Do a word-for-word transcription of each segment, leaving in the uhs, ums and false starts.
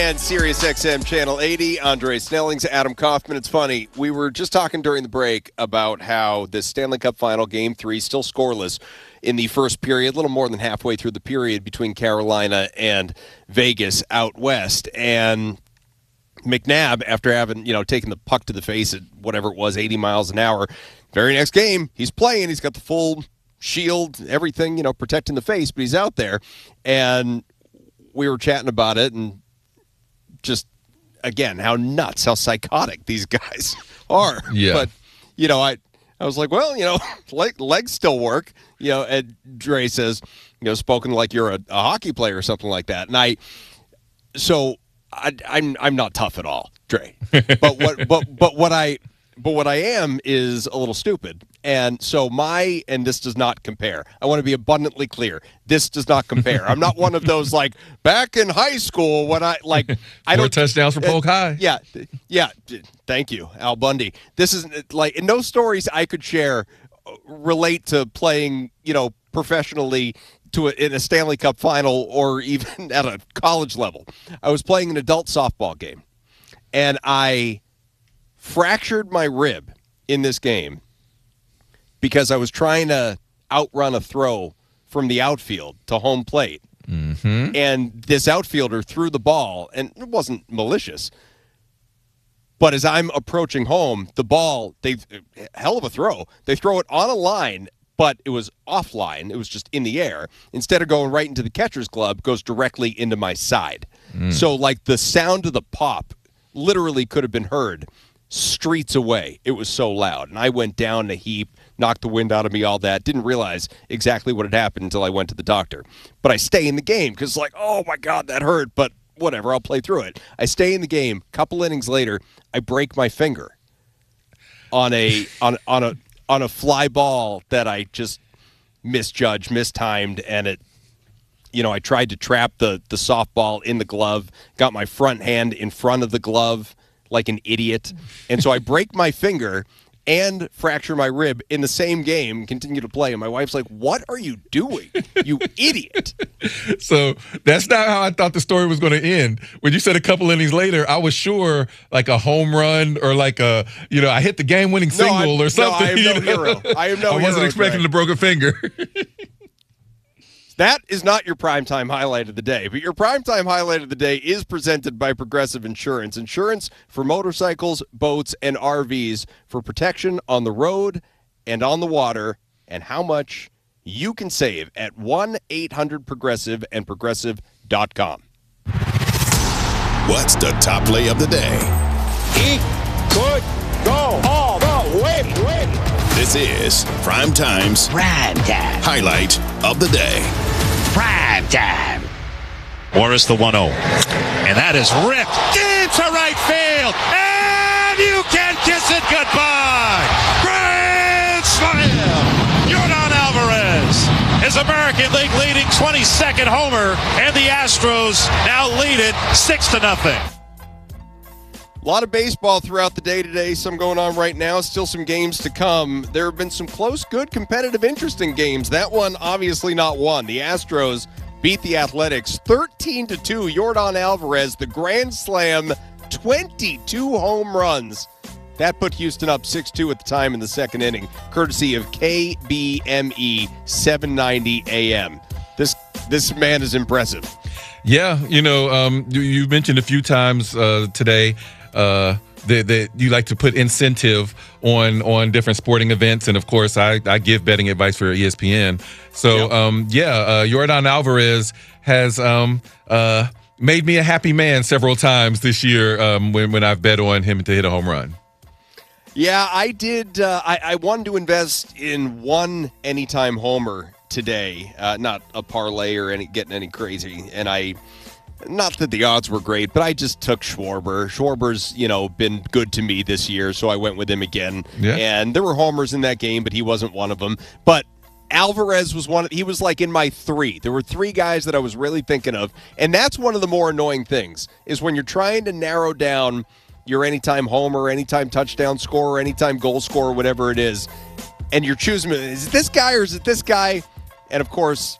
and Sirius X M Channel eighty. Andre Snellings, Adam Kaufman. It's funny, we were just talking during the break about how the Stanley Cup Final Game three still scoreless in the first period, a little more than halfway through the period between Carolina and Vegas out west. And McNabb, after having, you know, taken the puck to the face at whatever it was, eighty miles an hour, very next game, he's playing. He's got the full shield, everything, you know, protecting the face, but he's out there. And we were chatting about it and just, again, how nuts, how psychotic these guys are. Yeah. But, you know, I I was like, well, you know, leg, legs still work. You know, and Dre says, you know, spoken like you're a, a hockey player or something like that. And I, so I, I'm I'm not tough at all, Dre. But what but but what I but what I am is a little stupid. And so my, and this does not compare. I want to be abundantly clear. This does not compare. I'm not one of those, like, back in high school when I, like, I Four don't. touchdowns for Polk uh, High. Yeah. Yeah. Thank you, Al Bundy. This is, like, no stories I could share relate to playing, you know, professionally to a, in a Stanley Cup final or even at a college level. I was playing an adult softball game, and I fractured my rib in this game because I was trying to outrun a throw from the outfield to home plate. Mm-hmm. And this outfielder threw the ball, and it wasn't malicious. But as I'm approaching home, the ball, they hell of a throw. They throw it on a line, but it was offline. It was just in the air. Instead of going right into the catcher's glove, goes directly into my side. Mm. So, like, the sound of the pop literally could have been heard streets away. It was so loud. And I went down in a heap, knocked the wind out of me, all that. Didn't realize exactly what had happened until I went to the doctor. But I stay in the game because, like, oh, my God, that hurt. But whatever, I'll play through it. I stay in the game. A couple innings later, I break my finger on a on on a on a fly ball that I just misjudged, mistimed, and it, you know, I tried to trap the the softball in the glove, got my front hand in front of the glove like an idiot, and so I break my finger and fracture my rib in the same game, continue to play. And my wife's like, what are you doing, you idiot? So that's not how I thought the story was going to end. When you said a couple innings later, I was sure like a home run or like a, you know, I hit the game-winning single no, or something. No, I am no you know? hero. I am no I wasn't hero, expecting Dre. a broken finger. That is not your primetime highlight of the day, but your primetime highlight of the day is presented by Progressive Insurance. Insurance for motorcycles, boats, and R Vs for protection on the road and on the water, and how much you can save at one eight hundred progressive and progressive dot com. What's the top play of the day? He could go all the way, way. This is Prime Time's Prime Time. highlight of the day. Prime Time. Morris the one oh. And that is ripped into right field. And you can kiss it goodbye. Grand slam. Yordan Alvarez is American League leading twenty-second homer. And the Astros now lead it six to nothing. A lot of baseball throughout the day today, some going on right now, still some games to come. There have been some close, good, competitive, interesting games. That one obviously not one. The Astros beat the Athletics thirteen to two. Yordan Alvarez, the grand slam, twenty-two home runs. That put Houston up six two at the time in the second inning, courtesy of K B M E seven ninety A M. This this man is impressive. Yeah, you know, um, you, you mentioned a few times uh, today uh, that, that you like to put incentive on on different sporting events, and of course, I, I give betting advice for E S P N. So, Yep. um, yeah, uh, Yordan Alvarez has um, uh, made me a happy man several times this year um, when when I've bet on him to hit a home run. Yeah, I did. Uh, I, I wanted to invest in one anytime homer today, uh, not a parlay or any getting any crazy. And I, not that the odds were great, but I just took Schwarber. Schwarber's, you know, been good to me this year, so I went with him again. Yeah. And there were homers in that game, but he wasn't one of them. But Alvarez was one of, he was like in my three. There were three guys that I was really thinking of. And that's one of the more annoying things, is when you're trying to narrow down your anytime homer, anytime touchdown scorer, anytime goal scorer, whatever it is, and you're choosing, is it this guy or is it this guy? And of course,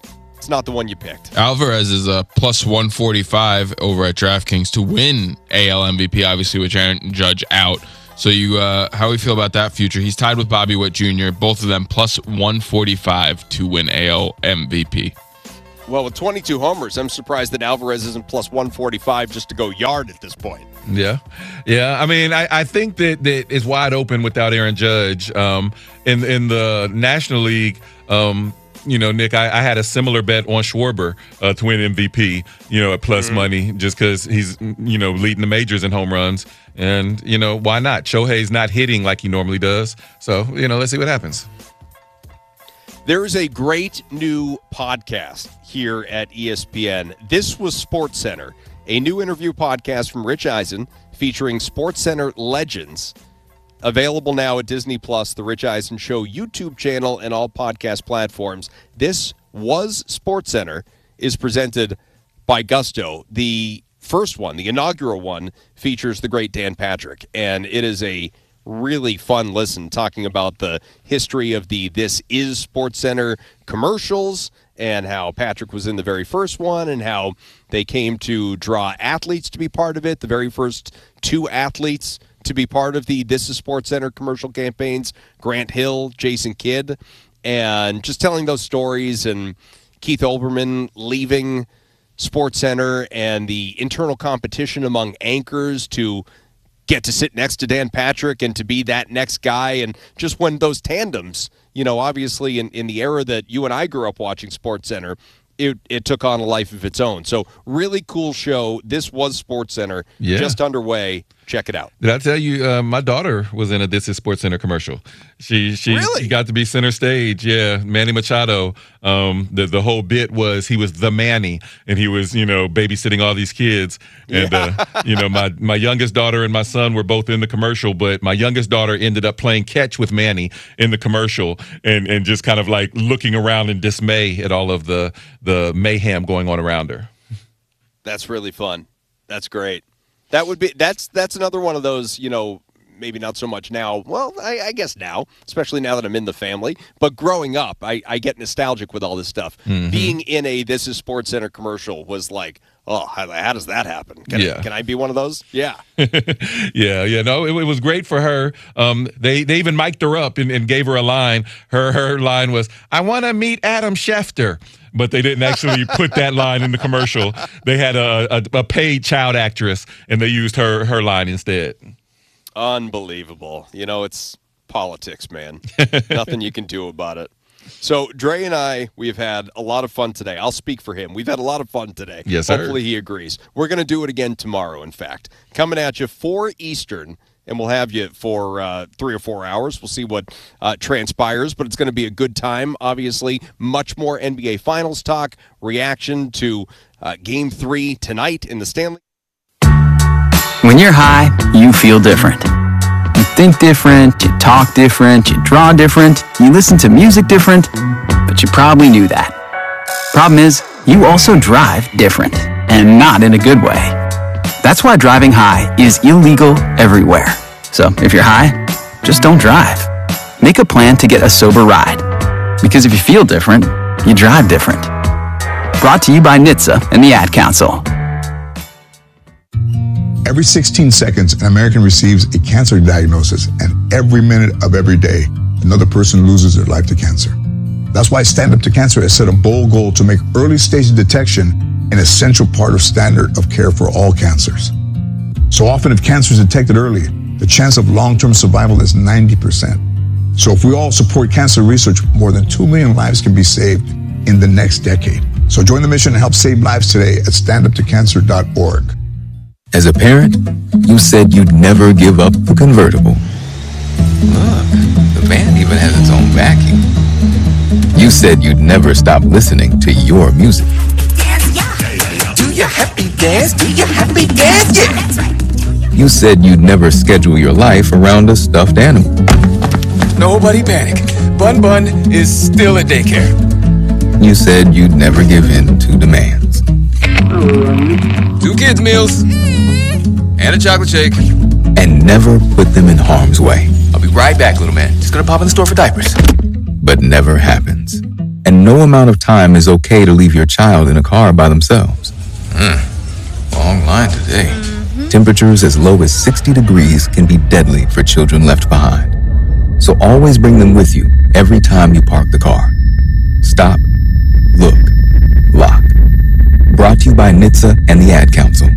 It's not the one you picked. Alvarez is a plus one forty-five over at DraftKings to win A L M V P, obviously with Aaron Judge out. So you, uh, how do we feel about that future? He's tied with Bobby Witt Junior Both of them plus one forty-five to win A L M V P. Well, with twenty-two homers, I'm surprised that Alvarez isn't plus one forty-five just to go yard at this point. Yeah. Yeah. I mean, I, I think that, that it's wide open without Aaron Judge. Um, in, in the National League, um, you know, Nick, I, I had a similar bet on Schwarber uh, to win M V P, you know, at plus mm-hmm. money, just because he's, you know, leading the majors in home runs. And, you know, why not? Shohei's not hitting like he normally does. So, you know, let's see what happens. There is a great new podcast here at E S P N. This was SportsCenter, a new interview podcast from Rich Eisen featuring SportsCenter legends. Available now at Disney Plus, the Rich Eisen Show YouTube channel, and all podcast platforms. This was SportsCenter is presented by Gusto. The first one, the inaugural one, features the great Dan Patrick, and it is a really fun listen talking about the history of the This Is SportsCenter commercials and how Patrick was in the very first one and how they came to draw athletes to be part of it, the very first two athletes to be part of the This Is SportsCenter commercial campaigns, Grant Hill, Jason Kidd, and just telling those stories, and Keith Olbermann leaving SportsCenter and the internal competition among anchors to get to sit next to Dan Patrick and to be that next guy. And just when those tandems, you know, obviously in, in the era that you and I grew up watching SportsCenter, it, it took on a life of its own. So really cool show. This was SportsCenter, yeah. just underway. Check it out. Did I tell you uh, my daughter was in a This Is SportsCenter commercial? She she, really? she got to be center stage. Yeah, Manny Machado. Um, the the whole bit was he was the Manny, and he was, you know, babysitting all these kids. And yeah. uh, you know, my my youngest daughter and my son were both in the commercial, but my youngest daughter ended up playing catch with Manny in the commercial, and and just kind of like looking around in dismay at all of the the mayhem going on around her. That's really fun. That's great. That would be that's that's another one of those, you know, maybe not so much now. Well, I, I guess now, especially now that I'm in the family. But growing up, I, I get nostalgic with all this stuff. Mm-hmm. Being in a This Is SportsCenter commercial was like, oh, how, how does that happen? Can, yeah. I, can I be one of those? Yeah. yeah, yeah. No, it, it was great for her. Um, they they even mic'd her up and, and gave her a line. Her her line was, "I want to meet Adam Schefter." But they didn't actually put that line in the commercial. They had a, a, a paid child actress, and they used her her line instead. Unbelievable. You know, it's politics, man. Nothing you can do about it. So Dre and I, we've had a lot of fun today. I'll speak for him. We've had a lot of fun today. Yes, sir. Hopefully he agrees. We're going to do it again tomorrow, in fact. Coming at you four Eastern, and we'll have you for uh, three or four hours. We'll see what uh, transpires, but it's going to be a good time, obviously. Much more N B A Finals talk, reaction to uh, Game three tonight in the Stanley. When you're high, you feel different. You think different, you talk different, you draw different, you listen to music different, but you probably knew that. Problem is, you also drive different, and not in a good way. That's why driving high is illegal everywhere. So if you're high, just don't drive. Make a plan to get a sober ride. Because if you feel different, you drive different. Brought to you by N H T S A and the Ad Council. Every sixteen seconds, an American receives a cancer diagnosis, and every minute of every day, another person loses their life to cancer. That's why Stand Up to Cancer has set a bold goal to make early stage detection an essential part of standard of care for all cancers. So often, if cancer is detected early, the chance of long-term survival is ninety percent. So if we all support cancer research, more than two million lives can be saved in the next decade. So join the mission and help save lives today at stand up to cancer dot org. As a parent, you said you'd never give up the convertible. Look, the van even has its own vacuum. You said you'd never stop listening to your music. Do your happy dance, do your happy dance, yeah! You said you'd never schedule your life around a stuffed animal. Nobody panic. Bun Bun is still at daycare. You said you'd never give in to demands. Two kids' meals. And a chocolate shake. And never put them in harm's way. I'll be right back, little man. Just gonna pop in the store for diapers. But never happens. And no amount of time is okay to leave your child in a car by themselves. Mm. Long line today. Mm-hmm. Temperatures as low as sixty degrees can be deadly for children left behind. So always bring them with you every time you park the car. Stop, look, lock. Brought to you by N H T S A and the Ad Council.